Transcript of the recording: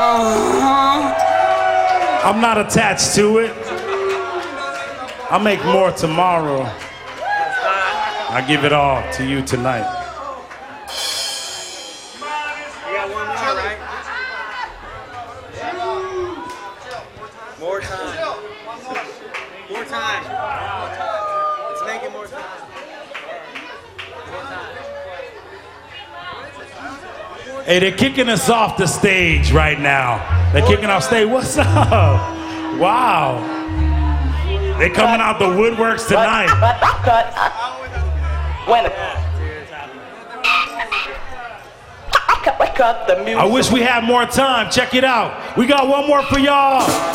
I'm not attached to it. I'll make more tomorrow. I give it all to you tonight. You got one more, right? More time. More time. Let's make it more time. Hey, they're kicking us off the stage right now. They're kicking off stage. What's up? Wow. They're coming out the woodworks tonight. I wish we had more time. Check it out. We got one more for y'all.